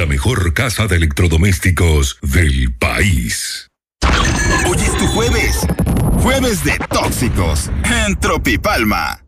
la mejor casa de electrodomésticos del país. Hoy es tu jueves. Jueves de tóxicos en Tropipalma.